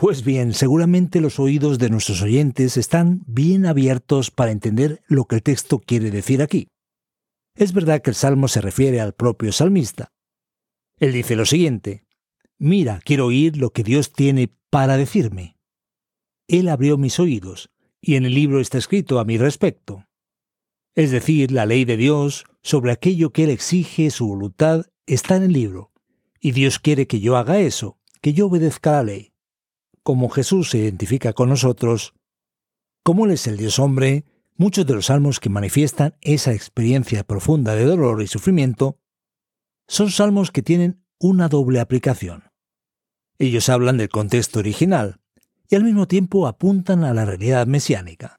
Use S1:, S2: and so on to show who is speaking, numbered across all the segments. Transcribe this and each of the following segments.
S1: Pues bien, seguramente los oídos de nuestros oyentes están bien abiertos para entender lo que el texto quiere decir aquí. Es verdad que el salmo se refiere al propio salmista. Él dice lo siguiente: mira, quiero oír lo que Dios tiene para decirme. Él abrió mis oídos, y en el libro está escrito a mi respecto. Es decir, la ley de Dios sobre aquello que Él exige, su voluntad, está en el libro. Y Dios quiere que yo haga eso, que yo obedezca la ley. Como Jesús se identifica con nosotros, como Él es el Dios hombre, muchos de los salmos que manifiestan esa experiencia profunda de dolor y sufrimiento son salmos que tienen una doble aplicación. Ellos hablan del contexto original y al mismo tiempo apuntan a la realidad mesiánica.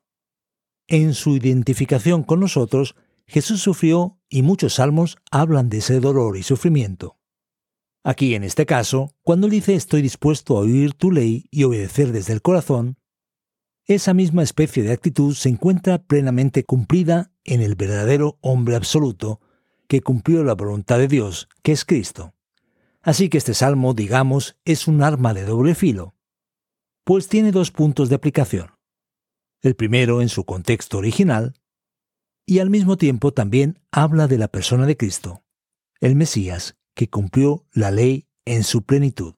S1: En su identificación con nosotros, Jesús sufrió y muchos salmos hablan de ese dolor y sufrimiento. Aquí, en este caso, cuando él dice estoy dispuesto a oír tu ley y obedecer desde el corazón, esa misma especie de actitud se encuentra plenamente cumplida en el verdadero hombre absoluto que cumplió la voluntad de Dios, que es Cristo. Así que este salmo, digamos, es un arma de doble filo, pues tiene dos puntos de aplicación. El primero en su contexto original, y al mismo tiempo también habla de la persona de Cristo, el Mesías, que cumplió la ley en su plenitud.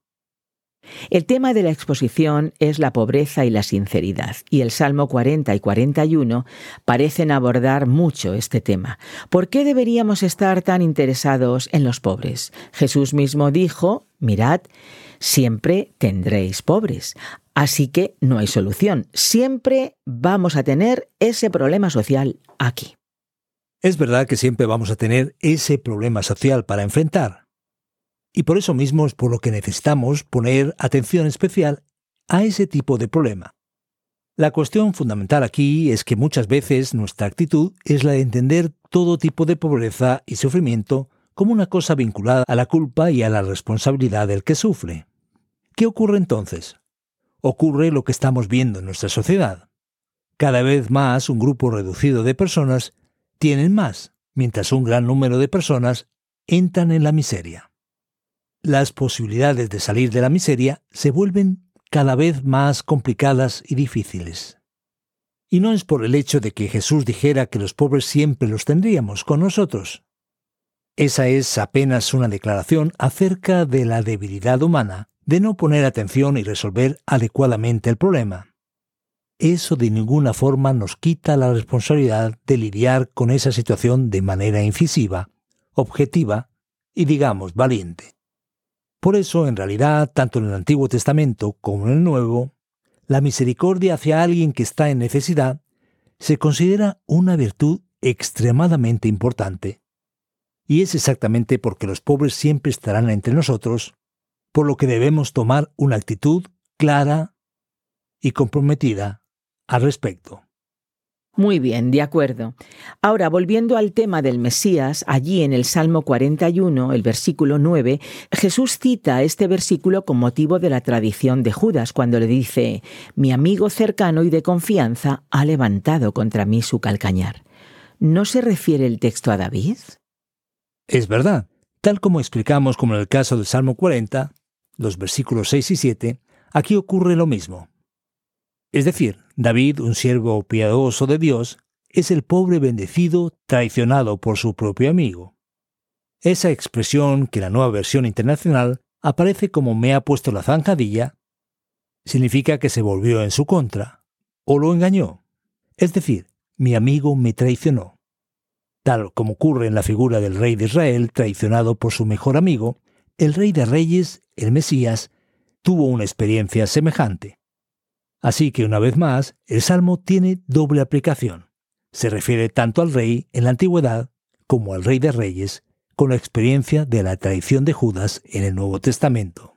S2: El tema de la exposición es la pobreza y la sinceridad, y el Salmo 40 y 41 parecen abordar mucho este tema. ¿Por qué deberíamos estar tan interesados en los pobres? Jesús mismo dijo, mirad, siempre tendréis pobres. Así que no hay solución. Siempre vamos a tener ese problema social aquí.
S1: Es verdad que siempre vamos a tener ese problema social para enfrentar. Y por eso mismo es por lo que necesitamos poner atención especial a ese tipo de problema. La cuestión fundamental aquí es que muchas veces nuestra actitud es la de entender todo tipo de pobreza y sufrimiento como una cosa vinculada a la culpa y a la responsabilidad del que sufre. ¿Qué ocurre entonces? Ocurre lo que estamos viendo en nuestra sociedad. Cada vez más un grupo reducido de personas tienen más, mientras un gran número de personas entran en la miseria. Las posibilidades de salir de la miseria se vuelven cada vez más complicadas y difíciles. Y no es por el hecho de que Jesús dijera que los pobres siempre los tendríamos con nosotros. Esa es apenas una declaración acerca de la debilidad humana de no poner atención y resolver adecuadamente el problema. Eso de ninguna forma nos quita la responsabilidad de lidiar con esa situación de manera incisiva, objetiva y, digamos, valiente. Por eso, en realidad, tanto en el Antiguo Testamento como en el Nuevo, la misericordia hacia alguien que está en necesidad se considera una virtud extremadamente importante. Y es exactamente porque los pobres siempre estarán entre nosotros, por lo que debemos tomar una actitud clara y comprometida al respecto.
S2: Muy bien, de acuerdo. Ahora, volviendo al tema del Mesías, allí en el Salmo 41, el versículo 9, Jesús cita este versículo con motivo de la tradición de Judas, cuando le dice, «Mi amigo cercano y de confianza ha levantado contra mí su calcañar». ¿No se refiere el texto a David?
S1: Es verdad. Tal como explicamos como en el caso del Salmo 40, los versículos 6 y 7, aquí ocurre lo mismo. Es decir, David, un siervo piadoso de Dios, es el pobre bendecido traicionado por su propio amigo. Esa expresión que la Nueva Versión Internacional aparece como me ha puesto la zancadilla, significa que se volvió en su contra, o lo engañó. Es decir, mi amigo me traicionó. Tal como ocurre en la figura del rey de Israel traicionado por su mejor amigo, el Rey de Reyes, el Mesías, tuvo una experiencia semejante. Así que, una vez más, el Salmo tiene doble aplicación. Se refiere tanto al rey en la antigüedad como al Rey de Reyes, con la experiencia de la traición de Judas en el Nuevo Testamento.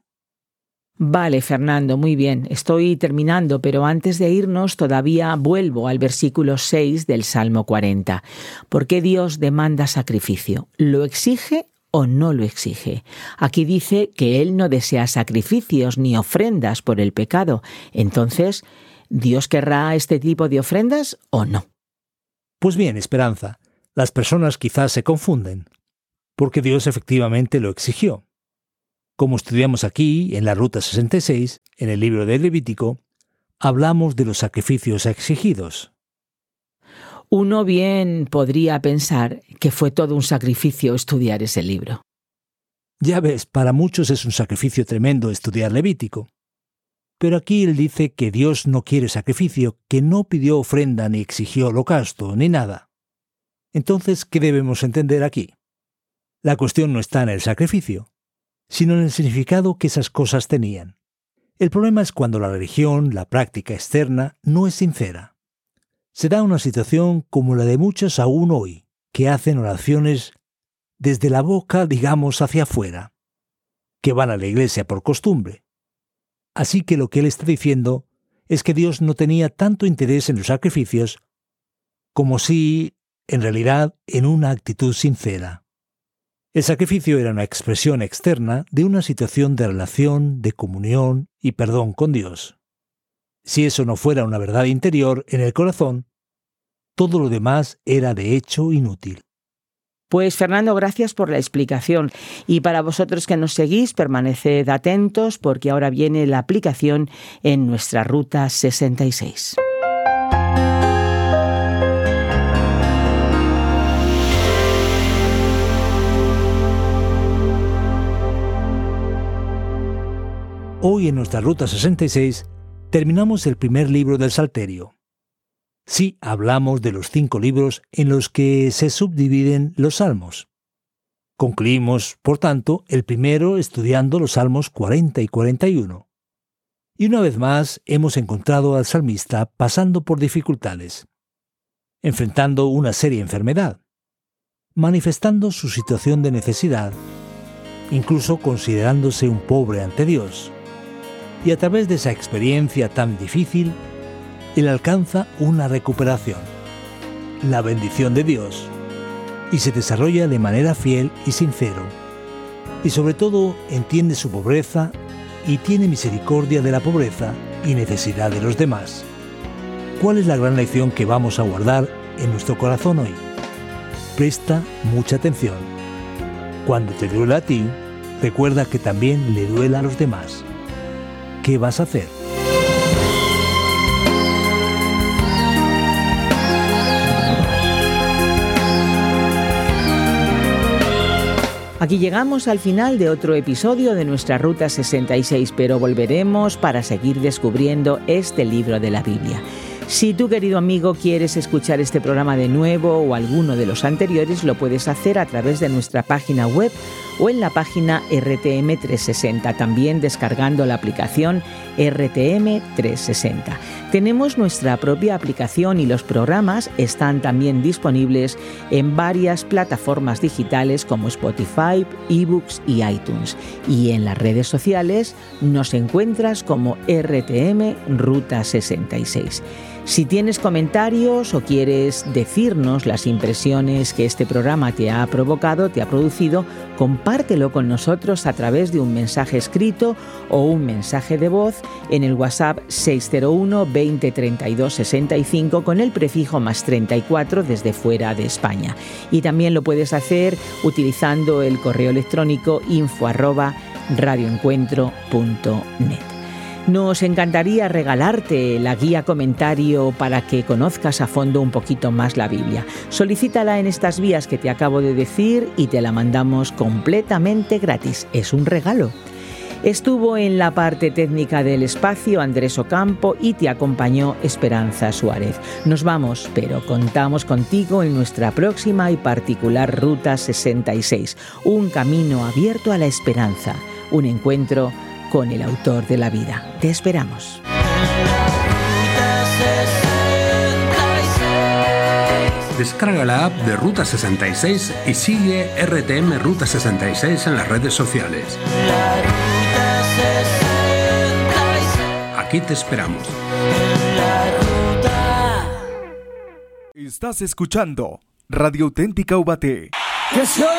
S2: Vale, Fernando, muy bien. Estoy terminando, pero antes de irnos todavía vuelvo al versículo 6 del Salmo 40. ¿Por qué Dios demanda sacrificio? ¿Lo exige o no lo exige? Aquí dice que Él no desea sacrificios ni ofrendas por el pecado. Entonces, ¿Dios querrá este tipo de ofrendas o no?
S1: Pues bien, Esperanza, las personas quizás se confunden, porque Dios efectivamente lo exigió. Como estudiamos aquí, en la Ruta 66, en el libro de Levítico, hablamos de los sacrificios exigidos.
S2: Uno bien podría pensar que fue todo un sacrificio estudiar ese libro.
S1: Ya ves, para muchos es un sacrificio tremendo estudiar Levítico. Pero aquí él dice que Dios no quiere sacrificio, que no pidió ofrenda ni exigió holocausto, ni nada. Entonces, ¿qué debemos entender aquí? La cuestión no está en el sacrificio, sino en el significado que esas cosas tenían. El problema es cuando la religión, la práctica externa, no es sincera. Se da una situación como la de muchos aún hoy, que hacen oraciones desde la boca, digamos, hacia afuera, que van a la iglesia por costumbre. Así que lo que él está diciendo es que Dios no tenía tanto interés en los sacrificios como si, en realidad, en una actitud sincera. El sacrificio era una expresión externa de una situación de relación, de comunión y perdón con Dios. Si eso no fuera una verdad interior en el corazón, todo lo demás era de hecho inútil.
S2: Pues Fernando, gracias por la explicación. Y para vosotros que nos seguís, permaneced atentos porque ahora viene la aplicación en nuestra Ruta 66.
S1: Hoy en nuestra Ruta 66 terminamos el primer libro del Salterio. Sí, hablamos de los 5 libros en los que se subdividen los salmos. Concluimos, por tanto, el primero estudiando los salmos 40 y 41. Y una vez más hemos encontrado al salmista pasando por dificultades, enfrentando una seria enfermedad, manifestando su situación de necesidad, incluso considerándose un pobre ante Dios. Y a través de esa experiencia tan difícil, él alcanza una recuperación, la bendición de Dios, y se desarrolla de manera fiel y sincero. Y sobre todo entiende su pobreza y tiene misericordia de la pobreza y necesidad de los demás. ¿Cuál es la gran lección que vamos a guardar en nuestro corazón hoy? Presta mucha atención. Cuando te duela a ti, recuerda que también le duela a los demás. ¿Qué vas a hacer?
S2: Aquí llegamos al final de otro episodio de nuestra Ruta 66, pero volveremos para seguir descubriendo este libro de la Biblia. Si tú, querido amigo, quieres escuchar este programa de nuevo o alguno de los anteriores, lo puedes hacer a través de nuestra página web o en la página RTM 360, también descargando la aplicación RTM 360. Tenemos nuestra propia aplicación y los programas están también disponibles en varias plataformas digitales como Spotify, eBooks y iTunes. Y en las redes sociales nos encuentras como RTM Ruta 66. Si tienes comentarios o quieres decirnos las impresiones que este programa te ha provocado, te ha producido, compártelo con nosotros a través de un mensaje escrito o un mensaje de voz en el WhatsApp 601 20 32 65 con el prefijo +34 desde fuera de España. Y también lo puedes hacer utilizando el correo electrónico info@radioencuentro.net. Nos encantaría regalarte la guía comentario para que conozcas a fondo un poquito más la Biblia. Solicítala en estas vías que te acabo de decir y te la mandamos completamente gratis. Es un regalo. Estuvo en la parte técnica del espacio Andrés Ocampo y te acompañó Esperanza Suárez. Nos vamos, pero contamos contigo en nuestra próxima y particular Ruta 66. Un camino abierto a la esperanza. Un encuentro con el autor de la vida. Te esperamos.
S3: Descarga la app de Ruta 66 y sigue RTM Ruta 66 en las redes sociales. Aquí te esperamos.
S4: Estás escuchando Radio Auténtica Ubaté.